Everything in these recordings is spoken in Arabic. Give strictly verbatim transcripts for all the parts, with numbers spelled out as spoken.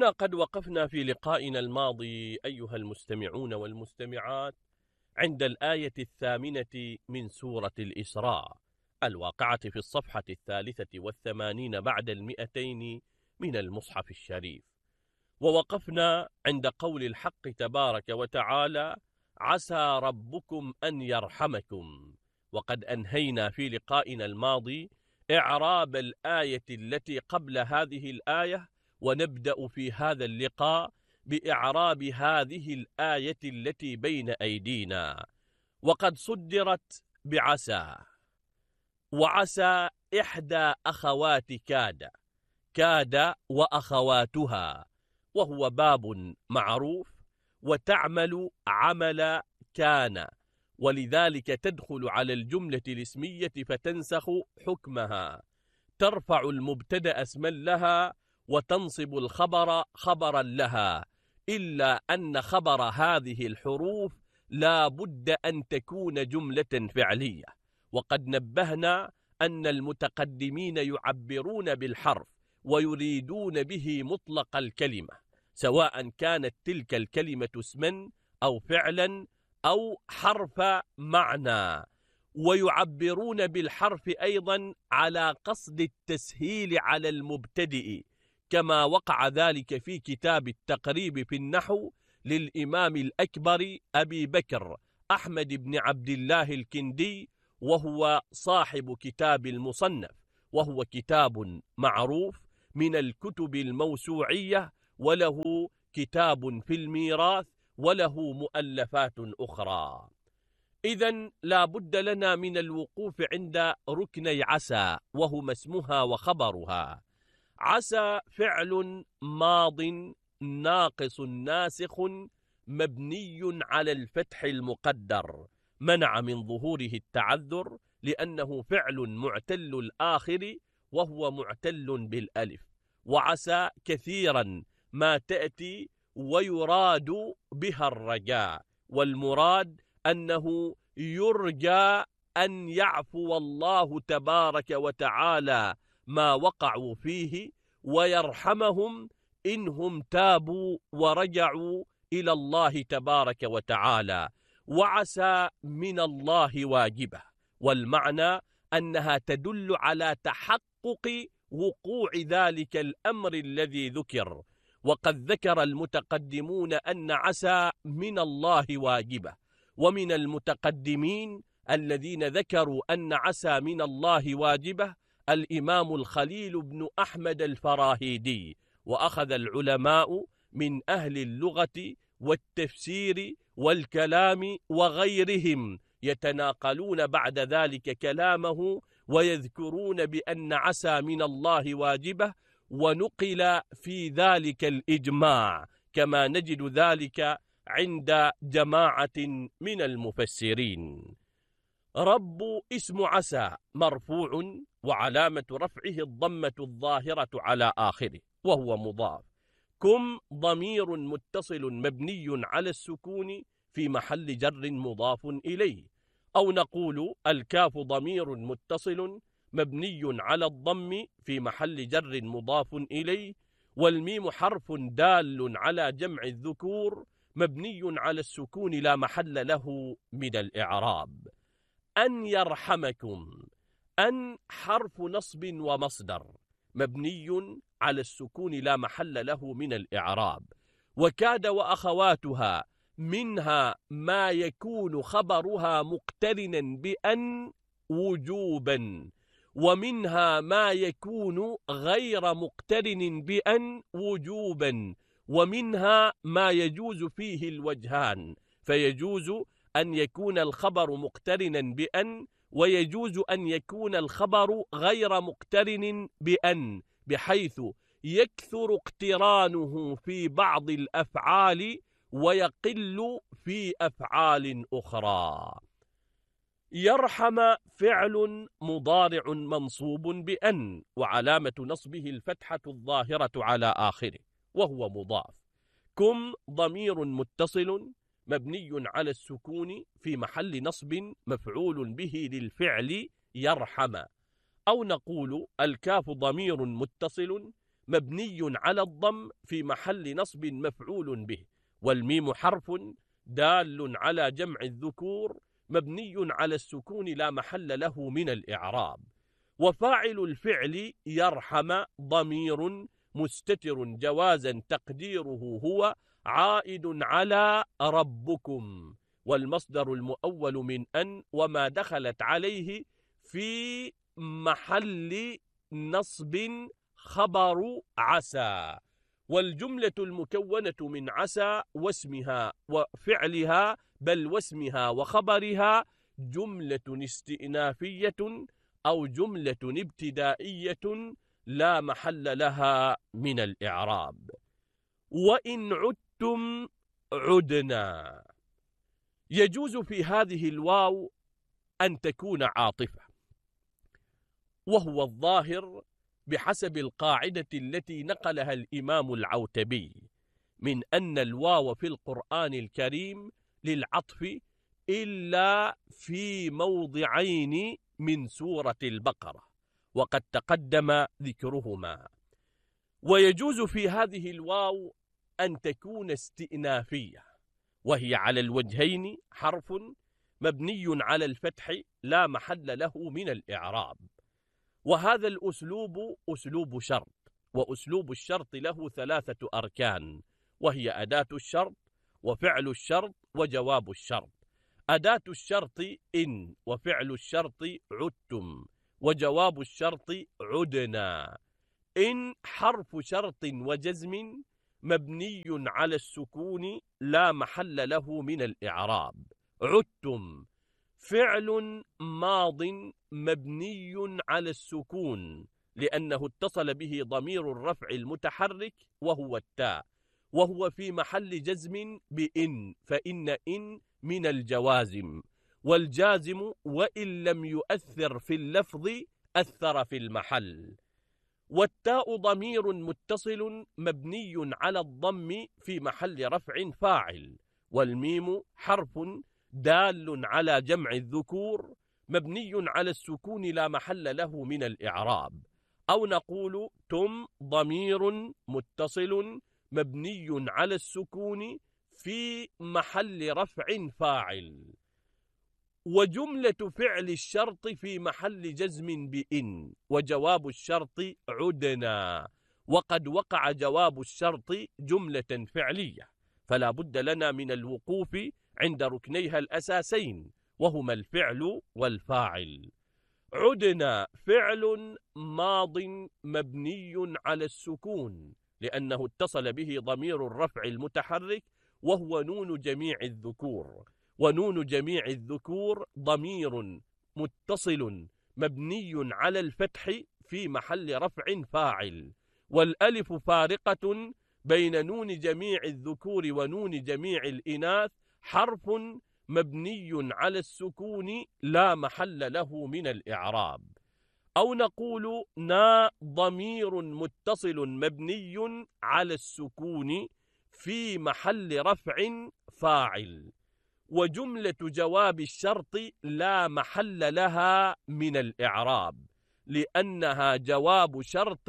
كنا قد وقفنا في لقائنا الماضي أيها المستمعون والمستمعات عند الآية الثامنة من سورة الإسراء الواقعة في الصفحة الثالثة والثمانين بعد المئتين من المصحف الشريف، ووقفنا عند قول الحق تبارك وتعالى: عسى ربكم أن يرحمكم. وقد أنهينا في لقائنا الماضي إعراب الآية التي قبل هذه الآية، ونبدأ في هذا اللقاء بإعراب هذه الآية التي بين أيدينا. وقد صدرت بعسى، وعسى إحدى أخوات كاد، كاد وأخواتها، وهو باب معروف وتعمل عمل كان، ولذلك تدخل على الجملة الاسمية فتنسخ حكمها، ترفع المبتدأ اسما لها وتنصب الخبر خبرا لها، إلا أن خبر هذه الحروف لا بد أن تكون جملة فعلية. وقد نبهنا أن المتقدمين يعبرون بالحرف ويريدون به مطلق الكلمة، سواء كانت تلك الكلمة اسما أو فعلا أو حرف معنى، ويعبرون بالحرف أيضا على قصد التسهيل على المبتدئ، كما وقع ذلك في كتاب التقريب في النحو للإمام الأكبر أبي بكر أحمد بن عبد الله الكندي، وهو صاحب كتاب المصنف، وهو كتاب معروف من الكتب الموسوعية، وله كتاب في الميراث، وله مؤلفات أخرى. إذن لا بد لنا من الوقوف عند ركني عسى، وهما اسمها وخبرها. عسى فعل ماض ناقص ناسخ مبني على الفتح المقدر، منع من ظهوره التعذر لأنه فعل معتل الآخر وهو معتل بالألف. وعسى كثيرا ما تأتي ويراد بها الرجاء، والمراد أنه يرجى أن يعفو الله تبارك وتعالى ما وقعوا فيه ويرحمهم إنهم تابوا ورجعوا إلى الله تبارك وتعالى. وعسى من الله واجبة، والمعنى أنها تدل على تحقق وقوع ذلك الأمر الذي ذكر. وقد ذكر المتقدمون أن عسى من الله واجبة، ومن المتقدمين الذين ذكروا أن عسى من الله واجبة الإمام الخليل بن أحمد الفراهيدي، وأخذ العلماء من أهل اللغة والتفسير والكلام وغيرهم يتناقلون بعد ذلك كلامه ويذكرون بأن عسى من الله واجبة، ونقل في ذلك الإجماع، كما نجد ذلك عند جماعة من المفسرين. رب اسم عسى مرفوع، وعلامة رفعه الضمة الظاهرة على آخره وهو مضاف. كم ضمير متصل مبني على السكون في محل جر مضاف إليه، أو نقول الكاف ضمير متصل مبني على الضم في محل جر مضاف إليه، والميم حرف دال على جمع الذكور مبني على السكون لا محل له من الإعراب. أن يرحمكم، أن حرف نصب ومصدر مبني على السكون لا محل له من الإعراب. وكاد وأخواتها منها ما يكون خبرها مقترنا بأن وجوبا، ومنها ما يكون غير مقترن بأن وجوبا، ومنها ما يجوز فيه الوجهان، فيجوز أن يكون الخبر مقترنا بأن، ويجوز أن يكون الخبر غير مقترن بأن، بحيث يكثر اقترانه في بعض الأفعال ويقل في أفعال أخرى. يرحم فعل مضارع منصوب بأن، وعلامة نصبه الفتحة الظاهرة على آخره وهو مضاف. كم ضمير متصل مبني على السكون في محل نصب مفعول به للفعل يرحم، أو نقول الكاف ضمير متصل مبني على الضم في محل نصب مفعول به، والميم حرف دال على جمع الذكور مبني على السكون لا محل له من الإعراب. وفاعل الفعل يرحم ضمير مستتر جوازا تقديره هو عائد على ربكم، والمصدر المؤول من أن وما دخلت عليه في محل نصب خبر عسى. والجملة المكونة من عسى واسمها وفعلها بل واسمها وخبرها جملة استئنافية أو جملة ابتدائية لا محل لها من الإعراب. وإن عدتم عدنا. يجوز في هذه الواو أن تكون عاطفة، وهو الظاهر بحسب القاعدة التي نقلها الإمام العوتبي من أن الواو في القرآن الكريم للعطف إلا في موضعين من سورة البقرة، وقد تقدم ذكرهما. ويجوز في هذه الواو أن تكون استئنافية، وهي على الوجهين حرف مبني على الفتح لا محل له من الإعراب. وهذا الأسلوب أسلوب شرط، وأسلوب الشرط له ثلاثة أركان، وهي أداة الشرط وفعل الشرط وجواب الشرط. أداة الشرط إن، وفعل الشرط عدتم، وجواب الشرط عدنا. إن حرف شرط وجزم مبني على السكون لا محل له من الإعراب. عدتم فعل ماض مبني على السكون لأنه اتصل به ضمير الرفع المتحرك وهو التاء، وهو في محل جزم بإن، فإن إن من الجوازم، والجازم وإن لم يؤثر في اللفظ أثر في المحل. والتاء ضمير متصل مبني على الضم في محل رفع فاعل. والميم حرف دال على جمع الذكور مبني على السكون لا محل له من الإعراب. أو نقول تم ضمير متصل مبني على السكون في محل رفع فاعل. وجملة فعل الشرط في محل جزم بإن، وجواب الشرط عدنا. وقد وقع جواب الشرط جملة فعلية، فلا بد لنا من الوقوف عند ركنيها الأساسين، وهما الفعل والفاعل. عدنا فعل ماض مبني على السكون لأنه اتصل به ضمير الرفع المتحرك وهو نون جميع الذكور. ونون جميع الذكور ضمير متصل مبني على الفتح في محل رفع فاعل. والألف فارقة بين نون جميع الذكور ونون جميع الإناث حرف مبني على السكون لا محل له من الإعراب. أو نقول نا ضمير متصل مبني على السكون في محل رفع فاعل. وجملة جواب الشرط لا محل لها من الإعراب لأنها جواب شرط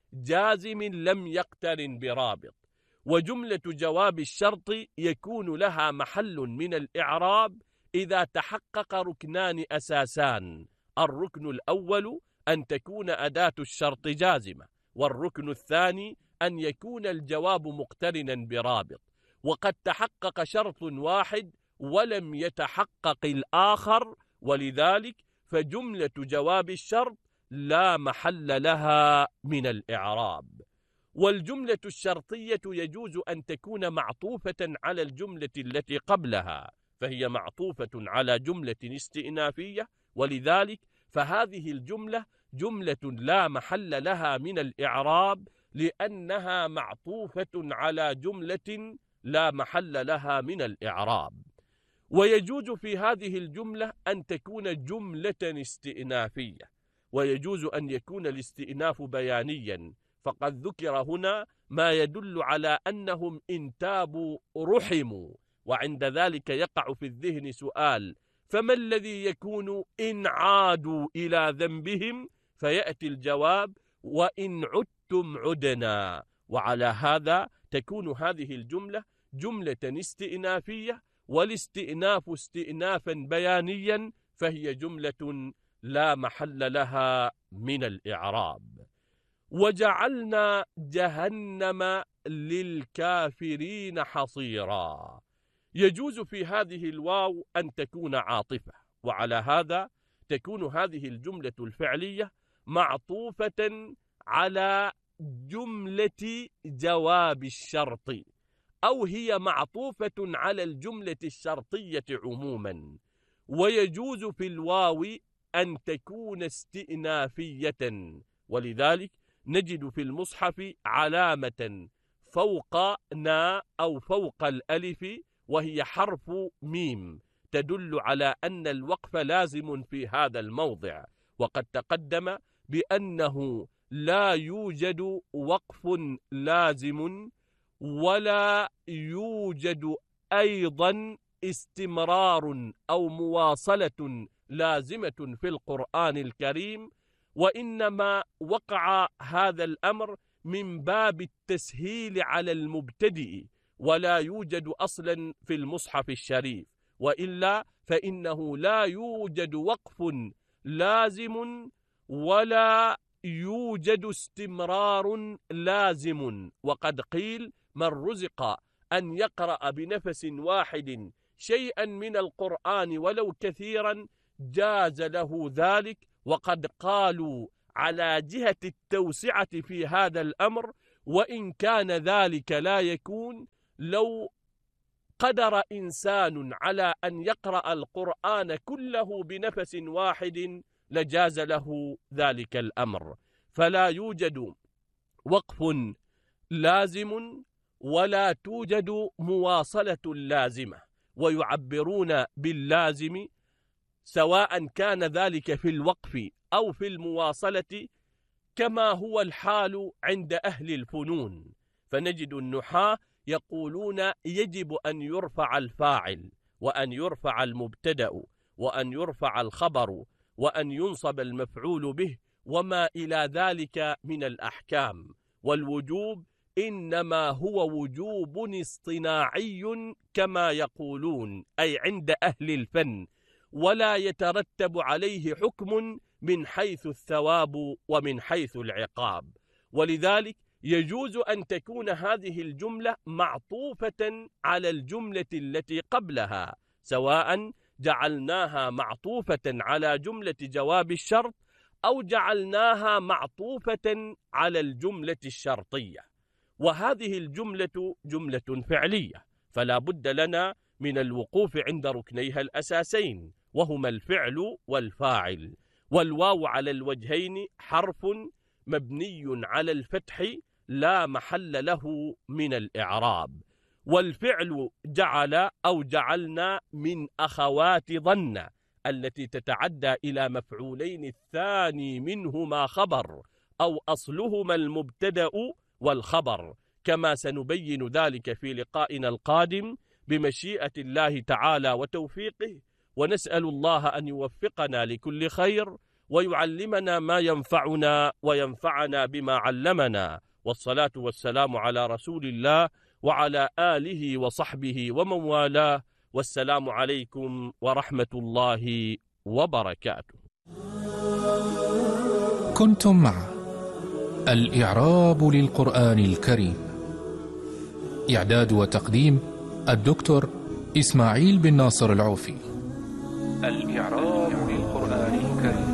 جازم لم يقترن برابط. وجملة جواب الشرط يكون لها محل من الإعراب إذا تحقق ركنان أساسان: الركن الأول أن تكون أداة الشرط جازمة، والركن الثاني أن يكون الجواب مقترنا برابط. وقد تحقق شرط واحد ولم يتحقق الآخر، ولذلك فجملة جواب الشرط لا محل لها من الإعراب. والجملة الشرطية يجوز أن تكون معطوفة على الجملة التي قبلها، فهي معطوفة على جملة استئنافية، ولذلك فهذه الجملة جملة لا محل لها من الإعراب لأنها معطوفة على جملة لا محل لها من الإعراب. ويجوز في هذه الجملة أن تكون جملة استئنافية، ويجوز أن يكون الاستئناف بيانيا، فقد ذكر هنا ما يدل على أنهم إن تابوا رحموا، وعند ذلك يقع في الذهن سؤال: فما الذي يكون إن عادوا إلى ذنبهم؟ فيأتي الجواب: وإن عدتم عدتم عدنا. وعلى هذا تكون هذه الجملة جملة استئنافية، والاستئناف استئنافا بيانيا، فهي جملة لا محل لها من الإعراب. وجعلنا جهنم للكافرين حصيرا. يجوز في هذه الواو أن تكون عاطفة، وعلى هذا تكون هذه الجملة الفعلية معطوفة على جملة جواب الشرط، أو هي معطوفة على الجملة الشرطية عموما. ويجوز في الواو أن تكون استئنافية، ولذلك نجد في المصحف علامة فوق نا أو فوق الألف وهي حرف ميم، تدل على أن الوقف لازم في هذا الموضع. وقد تقدم بأنه لا يوجد وقف لازم، ولا يوجد أيضا استمرار أو مواصلة لازمة في القرآن الكريم، وإنما وقع هذا الأمر من باب التسهيل على المبتدئ، ولا يوجد أصلا في المصحف الشريف، وإلا فإنه لا يوجد وقف لازم ولا يوجد استمرار لازم. وقد قيل من رزق أن يقرأ بنفس واحد شيئا من القرآن ولو كثيرا جاز له ذلك. وقد قالوا على جهة التوسعة في هذا الأمر، وإن كان ذلك لا يكون لو قدر إنسان على أن يقرأ القرآن كله بنفس واحد لجاز له ذلك الأمر. فلا يوجد وقف لازم ولا توجد مواصلة لازمة، ويعبرون باللازم سواء كان ذلك في الوقف أو في المواصلة، كما هو الحال عند أهل الفنون. فنجد النحاة يقولون يجب أن يرفع الفاعل، وأن يرفع المبتدأ، وأن يرفع الخبر، وأن ينصب المفعول به، وما إلى ذلك من الأحكام. والوجوب إنما هو وجوب اصطناعي كما يقولون، أي عند أهل الفن، ولا يترتب عليه حكم من حيث الثواب ومن حيث العقاب. ولذلك يجوز أن تكون هذه الجملة معطوفة على الجملة التي قبلها، سواء جعلناها معطوفة على جملة جواب الشرط أو جعلناها معطوفة على الجملة الشرطية. وهذه الجملة جملة فعلية، فلا بد لنا من الوقوف عند ركنيها الأساسين، وهما الفعل والفاعل. والواو على الوجهين حرف مبني على الفتح لا محل له من الإعراب. والفعل جعل أو جعلنا من أخوات ظن التي تتعدى إلى مفعولين، الثاني منهما خبر أو أصلهما المبتدأ والخبر، كما سنبين ذلك في لقائنا القادم بمشيئة الله تعالى وتوفيقه. ونسأل الله أن يوفقنا لكل خير، ويعلمنا ما ينفعنا وينفعنا بما علمنا. والصلاة والسلام على رسول الله وعلى آله وصحبه ومن والاه، والسلام عليكم ورحمة الله وبركاته. كنتم مع الإعراب للقرآن الكريم، إعداد وتقديم الدكتور إسماعيل بن ناصر العوفي. الإعراب للقرآن الكريم.